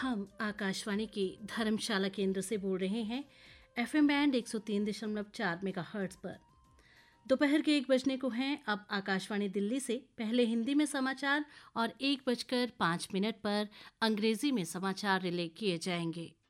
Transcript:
हम आकाशवाणी के धर्मशाला केंद्र से बोल रहे हैं एफएम बैंड 103.4 मेगाहर्ट्ज पर। दोपहर के 1 बजने को हैं अब आकाशवाणी दिल्ली से पहले हिंदी में समाचार और 1:05 पर अंग्रेजी में समाचार रिले किए जाएंगे।